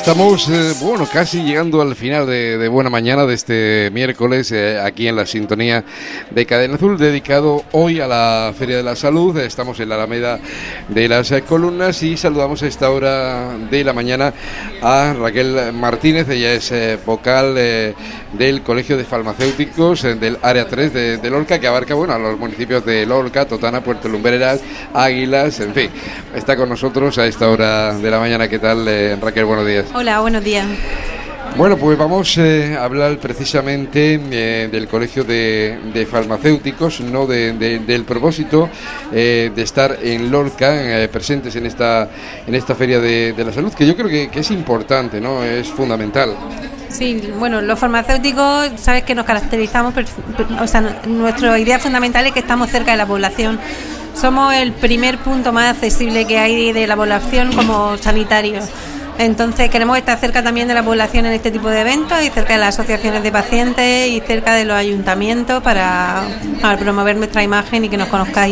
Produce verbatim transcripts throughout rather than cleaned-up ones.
Estamos, eh, bueno, casi llegando al final de, de Buena Mañana de este miércoles, eh, aquí en la sintonía de Cadena Azul, dedicado hoy a la Feria de la Salud. Estamos en la Alameda de las eh, Columnas y saludamos a esta hora de la mañana a Raquel Martínez. Ella es eh, vocal eh, del Colegio de Farmacéuticos eh, del Área tres de, de Lorca, que abarca, bueno, a los municipios de Lorca, Totana, Puerto Lumbreras, Águilas, en fin. Está con nosotros a esta hora de la mañana. ¿Qué tal, eh, Raquel? Buenos días. Hola, buenos días. Bueno, pues vamos eh, a hablar precisamente eh, del Colegio de, de Farmacéuticos, no de, de, del propósito eh, de estar en Lorca, eh, presentes en esta en esta Feria de, de la Salud, que yo creo que, que es importante, ¿no? Es fundamental. Sí, bueno, los farmacéuticos, sabes que nos caracterizamos, o sea, nuestra idea fundamental es que estamos cerca de la población. Somos el primer punto más accesible que hay de la población como sanitario. Entonces queremos estar cerca también de la población en este tipo de eventos y cerca de las asociaciones de pacientes y cerca de los ayuntamientos para, para promover nuestra imagen y que nos conozcáis.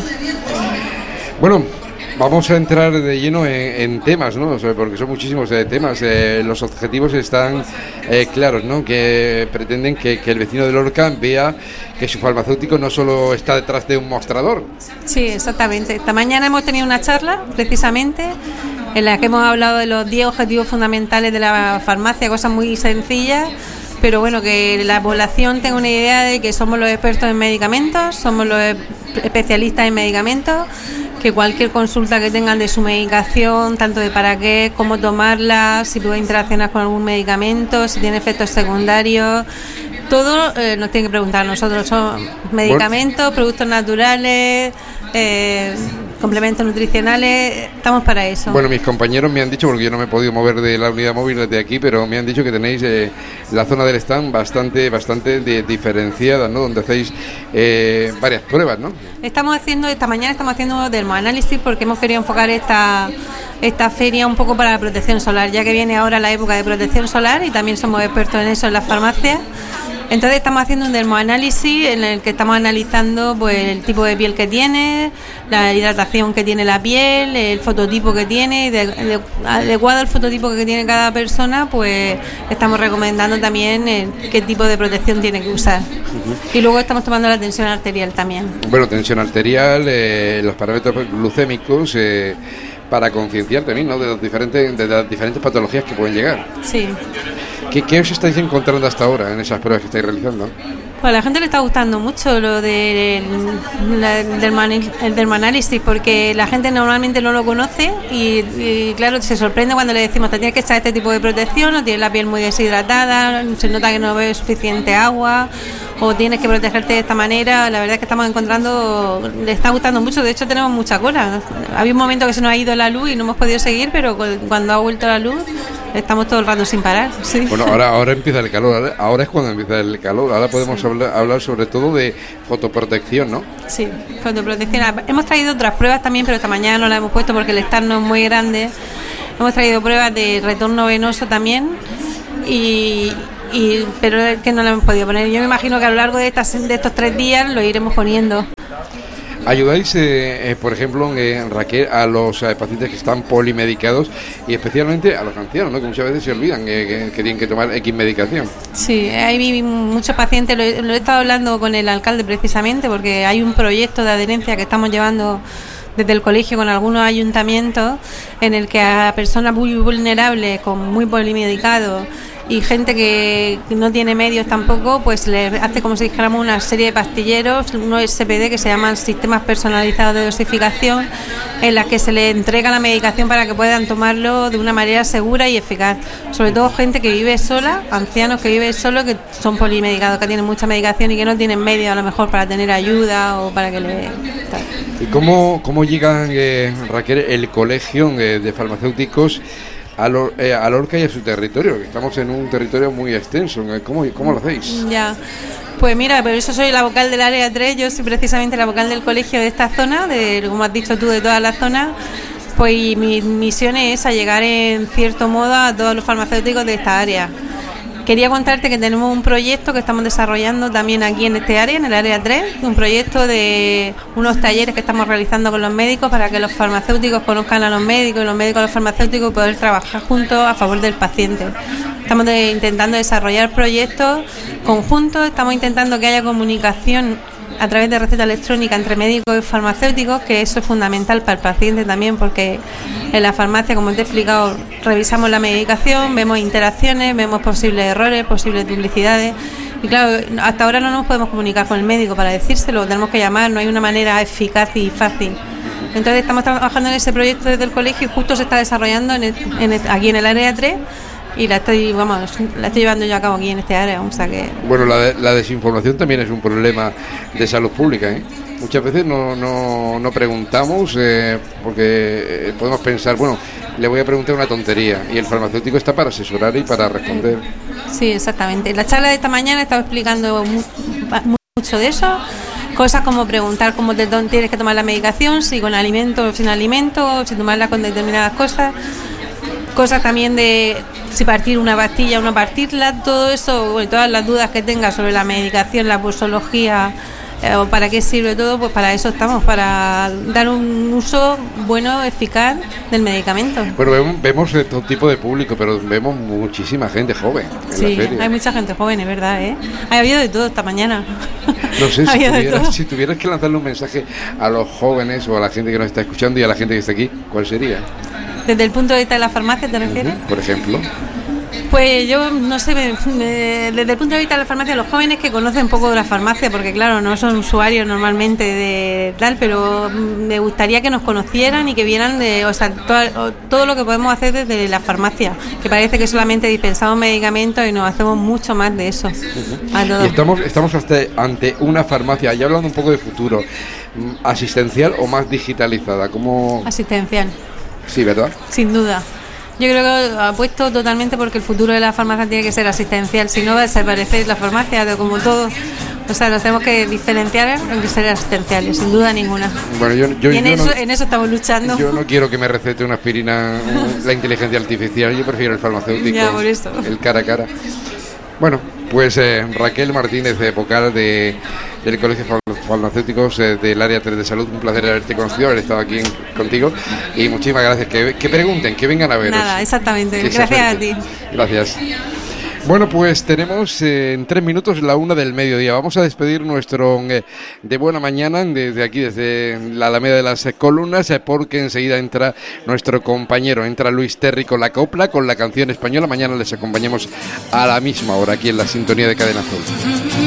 Bueno, vamos a entrar de lleno en, en temas, ¿no? O sea, porque son muchísimos eh, temas. Eh, los objetivos están eh, claros, ¿no? Que pretenden que, que el vecino de Lorca vea que su farmacéutico no solo está detrás de un mostrador. Sí, exactamente. Esta mañana hemos tenido una charla, precisamente, en la que hemos hablado de los diez objetivos fundamentales de la farmacia, cosas muy sencillas, pero bueno, que la población tenga una idea de que somos los expertos en medicamentos, somos los especialistas en medicamentos, que cualquier consulta que tengan de su medicación, tanto de para qué, cómo tomarla, si puede interaccionar con algún medicamento, si tiene efectos secundarios, todo eh, nos tienen que preguntar a nosotros. Son medicamentos, productos naturales, eh, complementos nutricionales, estamos para eso. Bueno, mis compañeros me han dicho, porque yo no me he podido mover de la unidad móvil desde aquí, pero me han dicho que tenéis eh, la zona del stand bastante bastante de, diferenciada, ¿no? Donde hacéis eh, varias pruebas, ¿no? Estamos haciendo, esta mañana estamos haciendo dermoanálisis porque hemos querido enfocar esta esta feria un poco para la protección solar, ya que viene ahora la época de protección solar y también somos expertos en eso en las farmacias. Entonces estamos haciendo un dermoanálisis en el que estamos analizando pues el tipo de piel que tiene, la hidratación que tiene la piel, el fototipo que tiene, y de, de, adecuado al fototipo que tiene cada persona, pues estamos recomendando también el, qué tipo de protección tiene que usar. Uh-huh. Y luego estamos tomando la tensión arterial también. Bueno, tensión arterial, eh, los parámetros glucémicos, eh, para concienciar también, ¿no? de, los diferentes, de las diferentes patologías que pueden llegar. Sí. ¿Qué, ¿Qué os estáis encontrando hasta ahora en esas pruebas que estáis realizando? Pues a la gente le está gustando mucho lo del de dermoanálisis, porque la gente normalmente no lo conoce y, y claro, se sorprende cuando le decimos te tienes que echar este tipo de protección, o tienes la piel muy deshidratada, se nota que no bebes suficiente agua o tienes que protegerte de esta manera. La verdad es que estamos encontrando, le está gustando mucho, de hecho tenemos mucha cola. Había un momento que se nos ha ido la luz y no hemos podido seguir, pero cuando ha vuelto la luz estamos todo el rato sin parar. Sí. Bueno, ahora ahora empieza el calor, ahora es cuando empieza el calor, ahora podemos sí. hablar, hablar sobre todo de fotoprotección, ¿no? Sí, fotoprotección. Hemos traído otras pruebas también, pero esta mañana no las hemos puesto porque el stand no es muy grande. Hemos traído pruebas de retorno venoso también, y, y pero es que no las hemos podido poner. Yo me imagino que a lo largo de, estas, de estos tres días lo iremos poniendo. ¿Ayudáis, eh, eh, por ejemplo, eh, Raquel, a los eh, pacientes que están polimedicados y especialmente a los ancianos, ¿no? Que muchas veces se olvidan eh, que, que tienen que tomar X medicación? Sí, hay muchos pacientes, lo he, lo he estado hablando con el alcalde precisamente, porque hay un proyecto de adherencia que estamos llevando desde el colegio con algunos ayuntamientos, en el que a personas muy vulnerables, con muy polimedicados, y gente que no tiene medios tampoco, pues le hace como si dijéramos una serie de pastilleros, unos S P D que se llaman sistemas personalizados de dosificación, en las que se les entrega la medicación para que puedan tomarlo de una manera segura y eficaz. Sobre todo gente que vive sola, ancianos que viven solos, que son polimedicados, que tienen mucha medicación y que no tienen medios a lo mejor para tener ayuda o para que le... ¿Y cómo, cómo llega, eh, Raquel, el colegio de, de farmacéuticos a, Lor, eh, a Lorca y a su territorio? Que estamos en un territorio muy extenso. ¿Cómo, cómo lo hacéis? Ya, pues mira, pero eso soy la vocal del área tres, yo soy precisamente la vocal del colegio de esta zona, de como has dicho tú, de toda la zona. Pues mi misión es esa, llegar en cierto modo a todos los farmacéuticos de esta área. quería contarte que tenemos un proyecto que estamos desarrollando también aquí en este área, en el área tres, un proyecto de unos talleres que estamos realizando con los médicos para que los farmacéuticos conozcan a los médicos y los médicos a los farmacéuticos y poder trabajar juntos a favor del paciente. Estamos de, intentando desarrollar proyectos conjuntos, estamos intentando que haya comunicación a través de receta electrónica entre médicos y farmacéuticos, que eso es fundamental para el paciente también, porque en la farmacia, como te he explicado, revisamos la medicación, vemos interacciones, vemos posibles errores, posibles duplicidades, y claro, hasta ahora no nos podemos comunicar con el médico para decírselo, tenemos que llamar, no hay una manera eficaz y fácil. Entonces estamos trabajando en ese proyecto desde el colegio y justo se está desarrollando en el, en el, aquí en el área tres. Y la estoy, vamos, la estoy llevando yo a cabo aquí en este área, o sea que... Bueno, la, de, la desinformación también es un problema de salud pública, ¿eh? Muchas veces no, no, no preguntamos eh, porque podemos pensar, bueno, le voy a preguntar una tontería y el farmacéutico está para asesorar y para responder. Sí, exactamente. La charla de esta mañana estaba explicando mu- mucho de eso. Cosas como preguntar cómo te tienes que tomar la medicación, si con alimento o sin alimento, si tomarla con determinadas cosas. Cosas también de si partir una pastilla o no partirla, todo eso, bueno, todas las dudas que tengas sobre la medicación, la posología, eh, o para qué sirve todo, pues para eso estamos, para dar un uso bueno, eficaz del medicamento. Bueno, vemos, vemos de todo tipo de público, pero vemos muchísima gente joven en sí, la feria. Hay mucha gente joven, es verdad, ¿eh? Ha habido de todo esta mañana. No sé, si tuvieras, si tuvieras que lanzarle un mensaje a los jóvenes o a la gente que nos está escuchando y a la gente que está aquí, ¿cuál sería? ¿Desde el punto de vista de la farmacia te refieres? Uh-huh, por ejemplo. Pues yo no sé, me, me, desde el punto de vista de la farmacia, los jóvenes que conocen un poco de la farmacia, porque claro, no son usuarios normalmente de tal, pero me gustaría que nos conocieran y que vieran de, o sea, todo, todo lo que podemos hacer desde la farmacia, que parece que solamente dispensamos medicamentos y nos hacemos mucho más de eso. Uh-huh. A todo. Y estamos, estamos hasta ante una farmacia, ya hablando un poco de futuro, ¿asistencial o más digitalizada? ¿Cómo? Asistencial. Sí, ¿verdad? Sin duda. Yo creo que apuesto totalmente porque el futuro de la farmacia tiene que ser asistencial, si no va a desaparecer la farmacia, como todo. O sea, nos tenemos que diferenciar en que ser asistenciales, sin duda ninguna. Bueno, yo, yo, y en, yo eso, no, en eso estamos luchando. Yo no quiero que me recete una aspirina la inteligencia artificial, yo prefiero el farmacéutico, ya, por eso. El cara a cara. Bueno, pues eh, Raquel Martínez, eh, vocal de, del Colegio de Farmacéuticos eh, del Área tres de Salud, un placer haberte conocido, haber estado aquí en, contigo y muchísimas gracias, que, que pregunten, que vengan a veros. Nada, exactamente, gracias a ti. Gracias. Bueno, pues tenemos eh, en tres minutos la una del mediodía. Vamos a despedir nuestro eh, de buena mañana desde aquí, desde la Alameda de las Columnas, eh, porque enseguida entra nuestro compañero, entra Luis Terry con la copla, con la canción española. Mañana les acompañamos a la misma hora aquí en la sintonía de Cadena Azul.